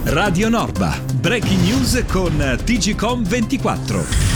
Radio Norba, breaking news con TGcom 24.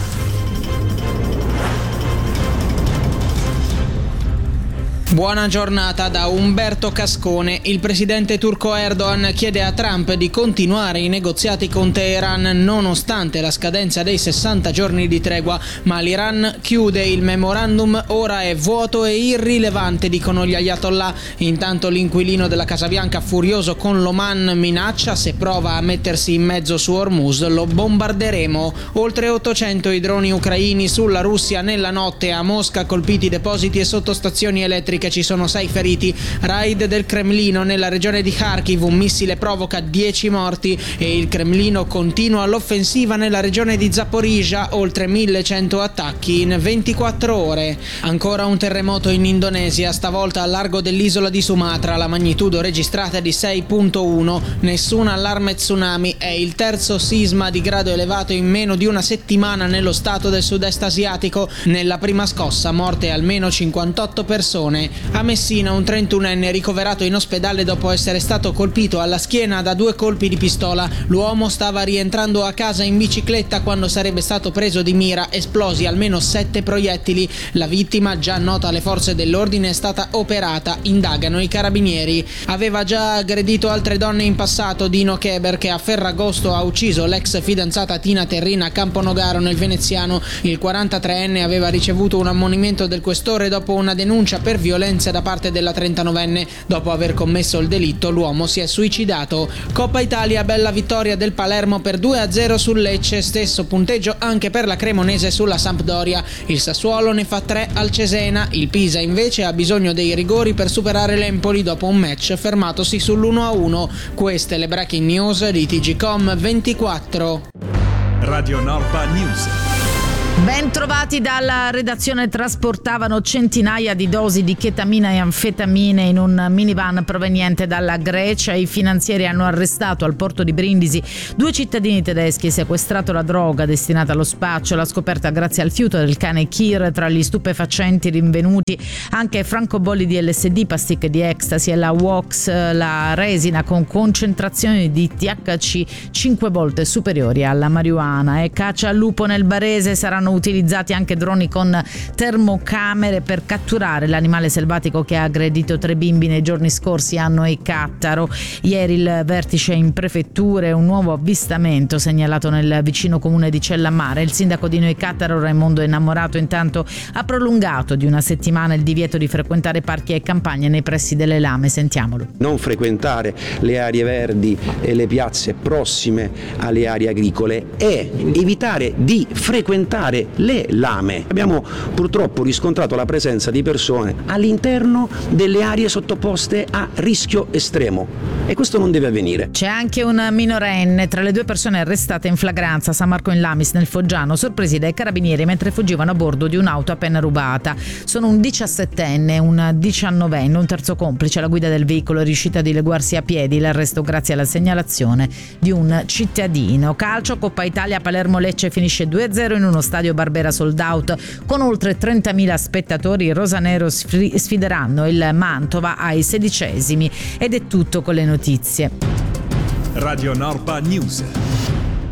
Buona giornata da Umberto Cascone. Il presidente turco Erdogan chiede a Trump di continuare i negoziati con Teheran nonostante la scadenza dei 60 giorni di tregua, ma l'Iran chiude il memorandum, ora è vuoto e irrilevante, dicono gli ayatollah. Intanto l'inquilino della Casa Bianca, furioso con l'Oman, minaccia: se prova a mettersi in mezzo su Hormuz lo bombarderemo. Oltre 800 i droni ucraini sulla Russia nella notte, a Mosca colpiti depositi e sottostazioni elettriche, ci sono 6 feriti. Raid del Cremlino nella regione di Kharkiv, un missile provoca 10 morti e il Cremlino continua l'offensiva nella regione di Zaporizhzhia, oltre 1100 attacchi in 24 ore. Ancora un terremoto in Indonesia, stavolta a largo dell'isola di Sumatra, la magnitudo registrata di 6.1, nessun allarme tsunami, è il terzo sisma di grado elevato in meno di una settimana nello stato del sud-est asiatico. Nella prima scossa morte almeno 58 persone. A Messina un 31enne ricoverato in ospedale dopo essere stato colpito alla schiena da 2 colpi di pistola. L'uomo stava rientrando a casa in bicicletta quando sarebbe stato preso di mira, esplosi almeno 7 proiettili. La vittima, già nota alle forze dell'ordine, è stata operata, indagano i carabinieri. Aveva già aggredito altre donne in passato Dino Keber, che a Ferragosto ha ucciso l'ex fidanzata Tina Terrina a Camponogaro nel Veneziano. Il 43enne aveva ricevuto un ammonimento del questore dopo una denuncia per violenza da parte della 39enne. Dopo aver commesso il delitto, l'uomo si è suicidato. Coppa Italia, bella vittoria del Palermo per 2-0 sul Lecce, stesso punteggio anche per la Cremonese sulla Sampdoria. Il Sassuolo ne fa 3 al Cesena. Il Pisa invece ha bisogno dei rigori per superare l'Empoli dopo un match fermatosi sull'1-1. Queste le breaking news di TGcom 24. Radio Norba News. Ben trovati dalla redazione. Trasportavano centinaia di dosi di chetamina e anfetamine in un minivan proveniente dalla Grecia. I finanzieri hanno arrestato al porto di Brindisi 2 cittadini tedeschi e sequestrato la droga destinata allo spaccio. La scoperta grazie al fiuto del cane Kir. Tra gli stupefacenti rinvenuti anche francobolli di LSD, pasticche di ecstasy e la wax, la resina con concentrazioni di THC 5 volte superiori alla marijuana. E caccia al lupo nel Barese, saranno utilizzati anche droni con termocamere per catturare l'animale selvatico che ha aggredito 3 bimbi nei giorni scorsi a Noicattaro. Ieri il vertice in prefettura, un nuovo avvistamento segnalato nel vicino comune di Cellamare. Il sindaco di Noicattaro, Raimondo Innamorato, intanto ha prolungato di una settimana il divieto di frequentare parchi e campagne nei pressi delle lame. Sentiamolo. Non frequentare le aree verdi e le piazze prossime alle aree agricole e evitare di frequentare le lame. Abbiamo purtroppo riscontrato la presenza di persone all'interno delle aree sottoposte a rischio estremo e questo non deve avvenire. C'è anche un minorenne tra le 2 persone arrestate in flagranza a San Marco in Lamis nel Foggiano, sorpresi dai carabinieri mentre fuggivano a bordo di un'auto appena rubata. Sono un 17enne, un 19enne, un terzo complice alla guida del veicolo, è riuscito a dileguarsi a piedi. L'arresto grazie alla segnalazione di un cittadino. Calcio, Coppa Italia, Palermo-Lecce finisce 2-0 in uno stadio Barbera sold out con oltre 30.000 spettatori. I rosanero sfideranno il Mantova ai 16esimi ed è tutto con le notizie. Radio Norba News.